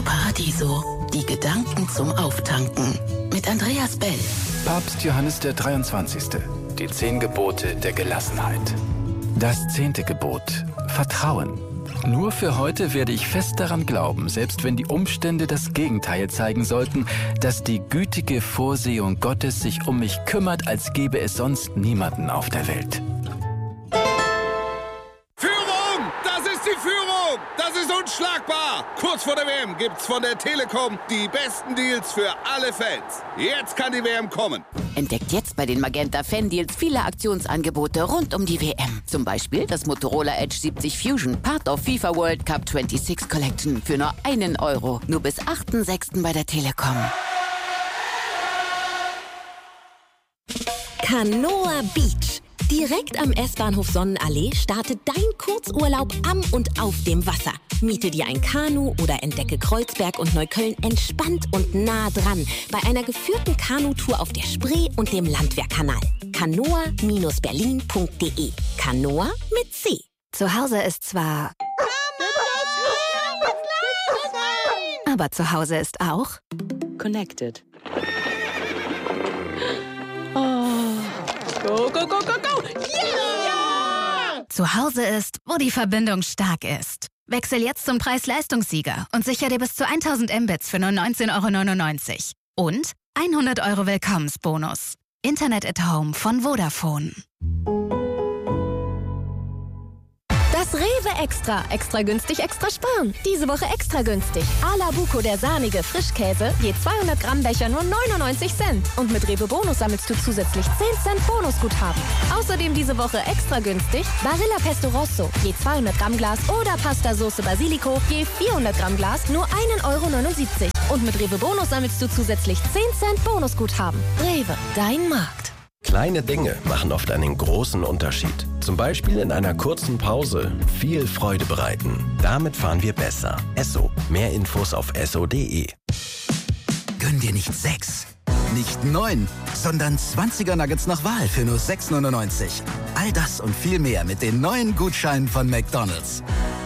Radio Paradiso. Die Gedanken zum Auftanken. Mit Andreas Bell. Papst Johannes der 23. Die 10 Gebote der Gelassenheit. Das 10. Gebot. Vertrauen. Nur für heute werde ich fest daran glauben, selbst wenn die Umstände das Gegenteil zeigen sollten, dass die gütige Vorsehung Gottes sich um mich kümmert, als gäbe es sonst niemanden auf der Welt. Führung! Das ist die Führung! Das ist unschlagbar! Kurz vor der WM gibt's von der Telekom die besten Deals für alle Fans. Jetzt kann die WM kommen. Entdeckt jetzt bei den Magenta Fan-Deals viele Aktionsangebote rund um die WM. Zum Beispiel das Motorola Edge 70 Fusion, Part of FIFA World Cup 26 Collection für nur €1. Nur bis 8.6. bei der Telekom. Kanoa Beach. Direkt am S-Bahnhof Sonnenallee startet dein Kurzurlaub am und auf dem Wasser. Miete dir ein Kanu oder entdecke Kreuzberg und Neukölln entspannt und nah dran bei einer geführten Kanutour auf der Spree und dem Landwehrkanal. Kanoa-berlin.de. Kanoa mit C. Zu Hause ist zwar... Aber zu Hause ist auch... Connected. Go, go, go, go, go! Yeah! Zu Hause ist, wo die Verbindung stark ist. Wechsel jetzt zum Preis-Leistungssieger und sicher dir bis zu 1000 Mbits für nur €19,99. Und 100 € Willkommensbonus. Internet at Home von Vodafone. Das Rewe Extra. Extra günstig, extra sparen. Diese Woche extra günstig. Ala Buco, der sahnige Frischkäse. Je 200 Gramm Becher nur 99 Cent. Und mit Rewe Bonus sammelst du zusätzlich 10 Cent Bonusguthaben. Außerdem diese Woche extra günstig. Barilla Pesto Rosso. Je 200 Gramm Glas oder Pasta Soße Basilico. Je 400 Gramm Glas nur €1,79. Und mit Rewe Bonus sammelst du zusätzlich 10 Cent Bonusguthaben. Rewe, dein Markt. Kleine Dinge machen oft einen großen Unterschied. Zum Beispiel in einer kurzen Pause viel Freude bereiten. Damit fahren wir besser. Esso. Mehr Infos auf esso.de. Gönn dir nicht 6, nicht 9, sondern 20er Nuggets nach Wahl für nur €6,99. All das und viel mehr mit den neuen Gutscheinen von McDonald's.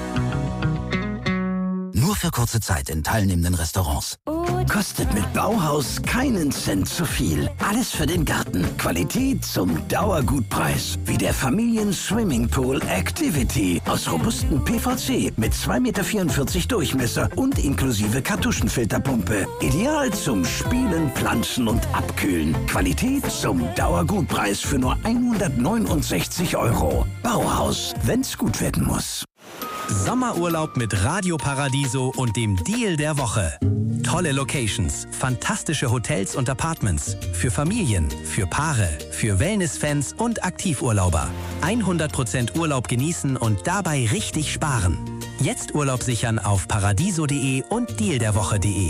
Nur für kurze Zeit in teilnehmenden Restaurants. Kostet mit Bauhaus keinen Cent zu viel. Alles für den Garten. Qualität zum Dauergutpreis. Wie der Familien-Swimmingpool Activity aus robustem PVC mit 2,44 Meter Durchmesser und inklusive Kartuschenfilterpumpe. Ideal zum Spielen, Planschen und Abkühlen. Qualität zum Dauergutpreis für nur €169. Bauhaus, wenn's gut werden muss. Sommerurlaub mit Radio Paradiso und dem Deal der Woche. Tolle Locations, fantastische Hotels und Apartments. Für Familien, für Paare, für Wellness-Fans und Aktivurlauber. 100% Urlaub genießen und dabei richtig sparen. Jetzt Urlaub sichern auf paradiso.de und dealderwoche.de.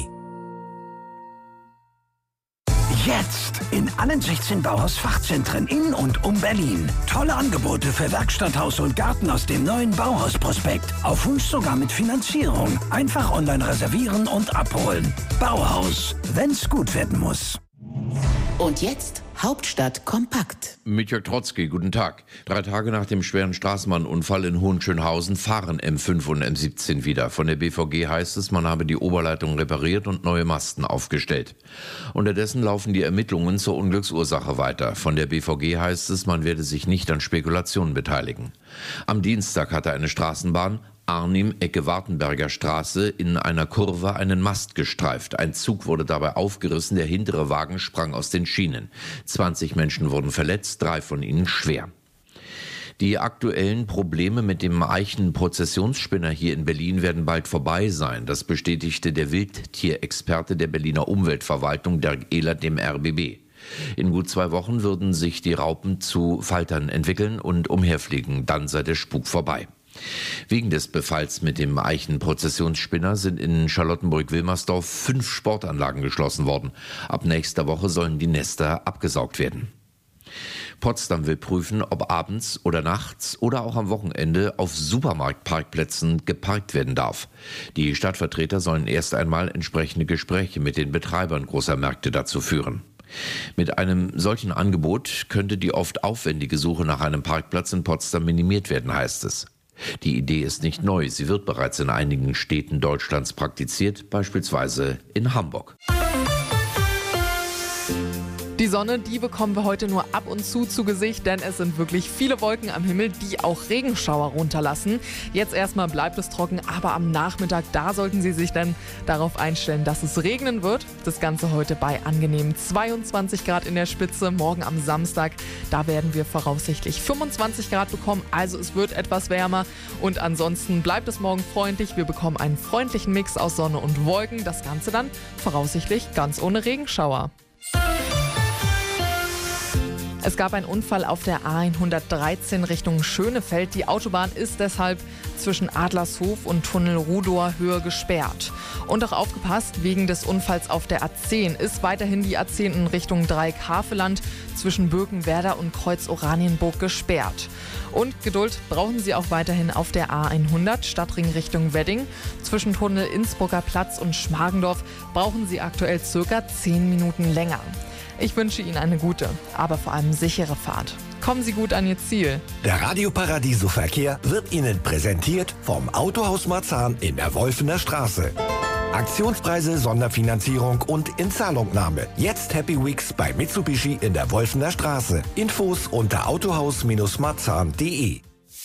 Jetzt in allen 16 Bauhaus-Fachzentren in und um Berlin. Tolle Angebote für Werkstatt, Haus und Garten aus dem neuen Bauhaus-Prospekt. Auf Wunsch sogar mit Finanzierung. Einfach online reservieren und abholen. Bauhaus, wenn's gut werden muss. Und jetzt Hauptstadt kompakt. Mit Jörg Trotzki, guten Tag. 3 Tage nach dem schweren Straßenbahnunfall in Hohenschönhausen fahren M5 und M17 wieder. Von der BVG heißt es, man habe die Oberleitung repariert und neue Masten aufgestellt. Unterdessen laufen die Ermittlungen zur Unglücksursache weiter. Von der BVG heißt es, man werde sich nicht an Spekulationen beteiligen. Am Dienstag hatte eine Straßenbahn Arnim, Ecke Wartenberger Straße, in einer Kurve einen Mast gestreift. Ein Zug wurde dabei aufgerissen, der hintere Wagen sprang aus den Schienen. 20 Menschen wurden verletzt, 3 von ihnen schwer. Die aktuellen Probleme mit dem Eichen-Prozessionsspinner hier in Berlin werden bald vorbei sein. Das bestätigte der Wildtierexperte der Berliner Umweltverwaltung, Dirk Ehlert, dem RBB. In gut 2 Wochen würden sich die Raupen zu Faltern entwickeln und umherfliegen. Dann sei der Spuk vorbei. Wegen des Befalls mit dem Eichen-Prozessionsspinner sind in Charlottenburg-Wilmersdorf 5 Sportanlagen geschlossen worden. Ab nächster Woche sollen die Nester abgesaugt werden. Potsdam will prüfen, ob abends oder nachts oder auch am Wochenende auf Supermarktparkplätzen geparkt werden darf. Die Stadtvertreter sollen erst einmal entsprechende Gespräche mit den Betreibern großer Märkte dazu führen. Mit einem solchen Angebot könnte die oft aufwendige Suche nach einem Parkplatz in Potsdam minimiert werden, heißt es. Die Idee ist nicht neu, sie wird bereits in einigen Städten Deutschlands praktiziert, beispielsweise in Hamburg. Die Sonne, die bekommen wir heute nur ab und zu Gesicht, denn es sind wirklich viele Wolken am Himmel, die auch Regenschauer runterlassen. Jetzt erstmal bleibt es trocken, aber am Nachmittag, da sollten Sie sich dann darauf einstellen, dass es regnen wird. Das Ganze heute bei angenehmen 22 Grad in der Spitze. Morgen am Samstag, da werden wir voraussichtlich 25 Grad bekommen, also es wird etwas wärmer. Und ansonsten bleibt es morgen freundlich. Wir bekommen einen freundlichen Mix aus Sonne und Wolken. Das Ganze dann voraussichtlich ganz ohne Regenschauer. Es gab einen Unfall auf der A113 Richtung Schönefeld. Die Autobahn ist deshalb zwischen Adlershof und Tunnel Rudower Höhe gesperrt. Und auch aufgepasst, wegen des Unfalls auf der A10 ist weiterhin die A10 in Richtung Dreieck-Havelland zwischen Birkenwerder und Kreuz Oranienburg gesperrt. Und Geduld brauchen Sie auch weiterhin auf der A100 Stadtring Richtung Wedding. Zwischen Tunnel Innsbrucker Platz und Schmargendorf brauchen Sie aktuell circa 10 Minuten länger. Ich wünsche Ihnen eine gute, aber vor allem sichere Fahrt. Kommen Sie gut an Ihr Ziel. Der Radio Paradiso Verkehr wird Ihnen präsentiert vom Autohaus Marzahn in der Wolfener Straße. Aktionspreise, Sonderfinanzierung und Inzahlungnahme. Jetzt Happy Weeks bei Mitsubishi in der Wolfener Straße. Infos unter autohaus-marzahn.de.